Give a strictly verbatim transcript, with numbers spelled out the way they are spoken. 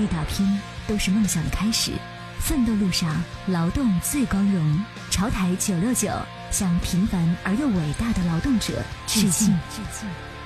力打拼都是梦想的开始，奋斗路上劳动最光荣。潮台九六九向平凡而又伟大的劳动者致敬。致敬。